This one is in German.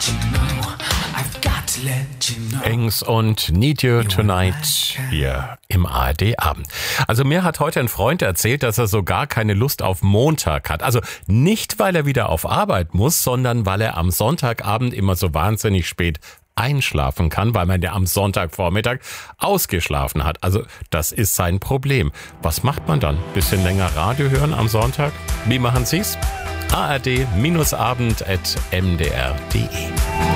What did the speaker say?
Engs und Need You Tonight hier im ARD-Abend. Also mir hat heute ein Freund erzählt, dass er so gar keine Lust auf Montag hat. Also nicht, weil er wieder auf Arbeit muss, sondern weil er am Sonntagabend immer so wahnsinnig spät einschlafen kann, weil man ja am Sonntagvormittag ausgeschlafen hat. Also das ist sein Problem. Was macht man dann? Bisschen länger Radio hören am Sonntag? Wie machen Sie's? ard-abend@mdr.de